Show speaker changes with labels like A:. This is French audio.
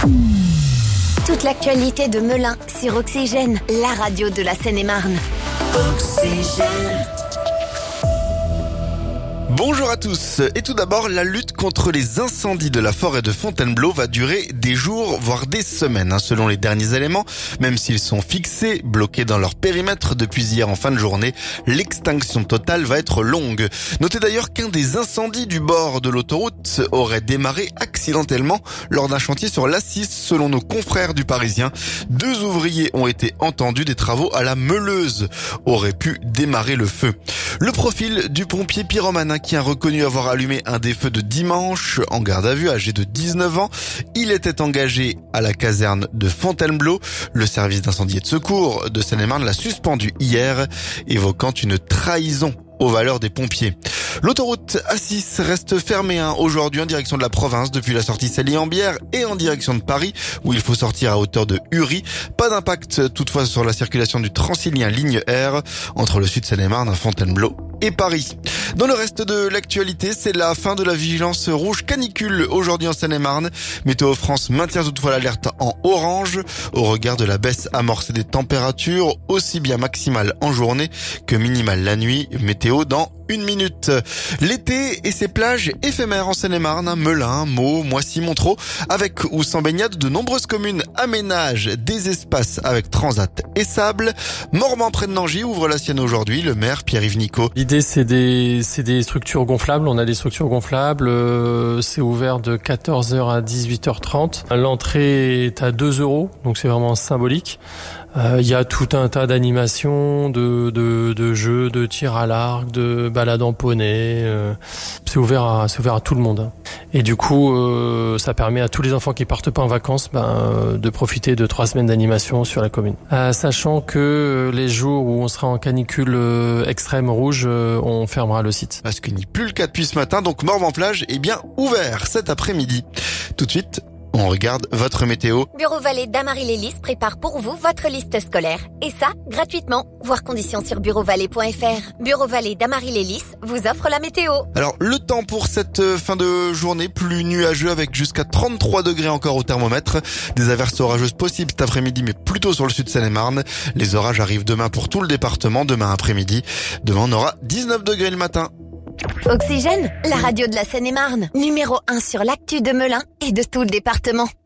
A: Toute l'actualité de Melun sur Oxygène, la radio de la Seine-et-Marne. Oxygène.
B: Bonjour à tous. Et tout d'abord, la lutte contre les incendies de la forêt de Fontainebleau va durer des jours, voire des semaines, selon les derniers éléments. Même s'ils sont fixés, bloqués dans leur périmètre depuis hier en fin de journée, l'extinction totale va être longue. Notez d'ailleurs qu'un des incendies du bord de l'autoroute aurait démarré accidentellement lors d'un chantier sur l'A6, selon nos confrères du Parisien. 2 ouvriers ont été entendus, des travaux à la meuleuse auraient pu démarrer le feu. Le profil du pompier pyromane qui a reconnu avoir allumé un des feux de dimanche, en garde à vue, âgé de 19 ans. Il était engagé à la caserne de Fontainebleau. Le service d'incendie et de secours de Seine-et-Marne l'a suspendu hier, évoquant une trahison aux valeurs des pompiers. L'autoroute A6 reste fermée aujourd'hui en direction de la province depuis la sortie Célie-en-Bière et en direction de Paris où il faut sortir à hauteur de Uri. Pas d'impact toutefois sur la circulation du Transilien ligne R entre le sud Seine-et-Marne, Fontainebleau et Paris. Dans le reste de l'actualité, c'est la fin de la vigilance rouge canicule aujourd'hui en Seine-et-Marne. Météo France maintient toutefois l'alerte en orange au regard de la baisse amorcée des températures, aussi bien maximale en journée que minimale la nuit. Météo dans 1 minute. L'été et ses plages éphémères en Seine-et-Marne, Melun, Meaux, Moissy, Montereau, avec ou sans baignade, de nombreuses communes aménagent des espaces avec transat et sable. Mormant près de Nangy ouvre la sienne aujourd'hui, le maire Pierre-Yves Nicot.
C: L'idée c'est des structures gonflables, on a des structures gonflables, c'est ouvert de 14h à 18h30. L'entrée est à 2 €, donc c'est vraiment symbolique. Il y a tout un tas d'animations, de jeux, de tir à l'arc, de balades en poney. C'est ouvert à tout le monde. Et du coup, ça permet à tous les enfants qui partent pas en vacances, de profiter de 3 semaines d'animation sur la commune. Sachant que les jours où on sera en canicule extrême rouge, on fermera le site.
B: Parce qu'il n'y a plus le cas depuis ce matin, donc Morvan-Plage est bien ouvert cet après-midi. Tout de suite, on regarde votre météo.
A: Bureau Vallée d'Amarie-Lélis prépare pour vous votre liste scolaire. Et ça, gratuitement. Voir conditions sur bureauvalais.fr. Bureau Vallée d'Amarie-Lélis vous offre la météo.
B: Alors, le temps pour cette fin de journée, plus nuageux avec jusqu'à 33 degrés encore au thermomètre. Des averses orageuses possibles cet après-midi, mais plutôt sur le sud Seine-et-Marne. Les orages arrivent demain pour tout le département, demain après-midi. Demain, on aura 19 degrés le matin.
A: Oxygène, la radio de la Seine-et-Marne. Numéro 1 sur l'actu de Melun et de tout le département.